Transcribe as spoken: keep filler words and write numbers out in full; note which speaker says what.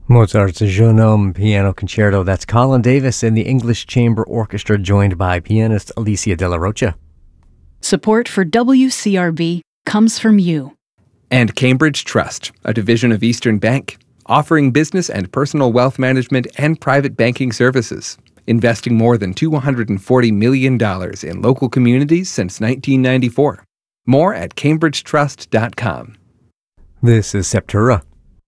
Speaker 1: Mozart's Jeune Homme Piano Concerto. That's Colin Davis and the English Chamber Orchestra, joined by pianist Alicia De La Rocha.
Speaker 2: Support for W C R B comes from you.
Speaker 3: And Cambridge Trust, a division of Eastern Bank, offering business and personal wealth management and private banking services, investing more than two hundred forty million dollars in local communities since nineteen ninety-four. More at cambridge trust dot com.
Speaker 1: This is Septura.